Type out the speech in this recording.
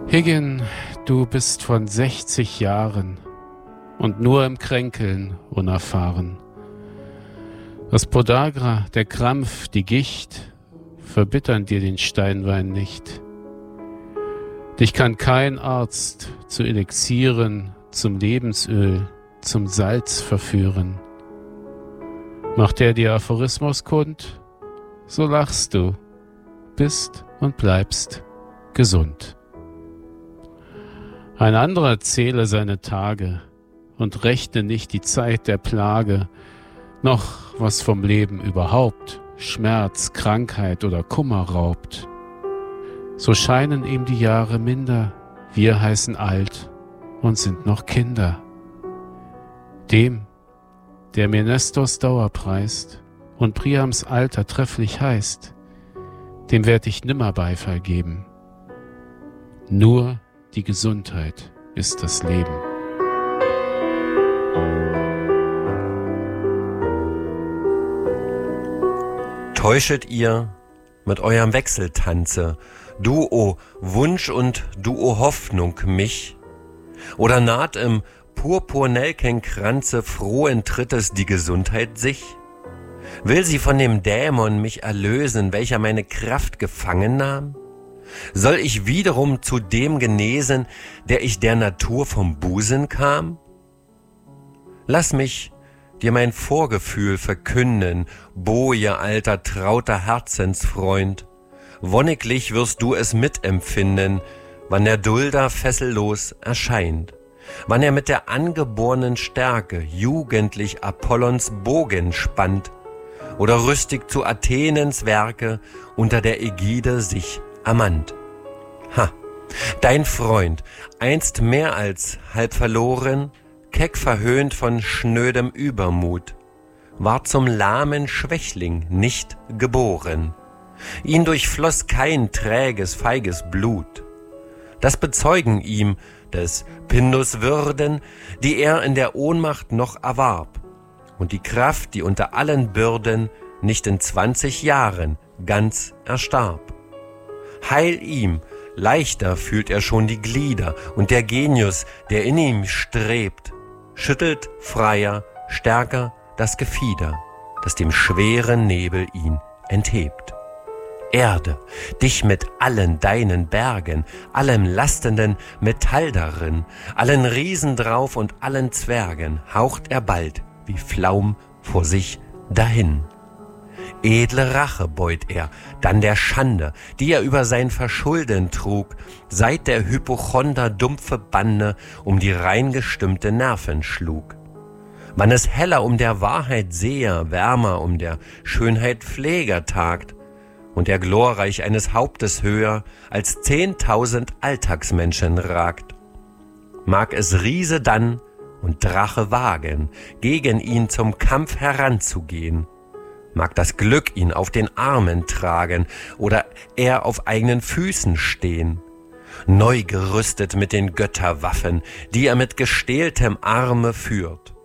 Higgin, du bist von 60 Jahren und nur im Kränkeln unerfahren. Das Podagra, der Krampf, die Gicht verbittern dir den Steinwein nicht. Dich kann kein Arzt zu Elixieren, zum Lebensöl, zum Salz verführen. Macht er dir Aphorismus kund, so lachst du, bist und bleibst gesund. Ein anderer zähle seine Tage und rechne nicht die Zeit der Plage, noch was vom Leben überhaupt Schmerz, Krankheit oder Kummer raubt. So scheinen ihm die Jahre minder, wir heißen alt und sind noch Kinder. Dem, der mir Nestors Dauer preist und Priams Alter trefflich heißt, dem werd ich nimmer Beifall geben. Nur die Gesundheit ist das Leben. Täuschet ihr mit eurem Wechseltanze, du, o Wunsch und du, o Hoffnung, mich? Oder naht im Purpurnelkenkranze frohen Trittes die Gesundheit sich? Will sie von dem Dämon mich erlösen, welcher meine Kraft gefangen nahm? Soll ich wiederum zu dem genesen, der ich der Natur vom Busen kam? Lass mich dir mein Vorgefühl verkünden, Boje, alter, trauter Herzensfreund. Wonniglich wirst du es mitempfinden, wann der Dulder fessellos erscheint, wann er mit der angeborenen Stärke jugendlich Apollons Bogen spannt oder rüstig zu Athenens Werke unter der Ägide sich ermannt. Ha, dein Freund, einst mehr als halb verloren, keck verhöhnt von schnödem Übermut, war zum lahmen Schwächling nicht geboren. Ihn durchfloss kein träges, feiges Blut. Das bezeugen ihm des Pindus Würden, die er in der Ohnmacht noch erwarb, und die Kraft, die unter allen Bürden nicht in 20 Jahren ganz erstarb. Heil ihm, leichter fühlt er schon die Glieder, und der Genius, der in ihm strebt, schüttelt freier, stärker das Gefieder, das dem schweren Nebel ihn enthebt. Erde, dich mit allen deinen Bergen, allem lastenden Metall darin, allen Riesen drauf und allen Zwergen, haucht er bald wie Flaum vor sich dahin. Edle Rache beut er, dann der Schande, die er über sein Verschulden trug, seit der Hypochonder dumpfe Bande um die reingestimmte Nerven schlug. Wann es heller um der Wahrheit Seher, wärmer um der Schönheit Pfleger tagt, und er glorreich eines Hauptes höher als 10.000 Alltagsmenschen ragt. Mag es Riese dann und Drache wagen, gegen ihn zum Kampf heranzugehen, mag das Glück ihn auf den Armen tragen oder er auf eigenen Füßen stehen, neu gerüstet mit den Götterwaffen, die er mit gestähltem Arme führt.